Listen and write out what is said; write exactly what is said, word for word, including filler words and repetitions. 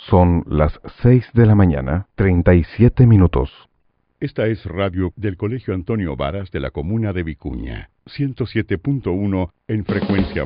Son las seis de la mañana, treinta y siete minutos. Esta es radio del Colegio Antonio Varas de la comuna de Vicuña, ciento siete punto uno en frecuencia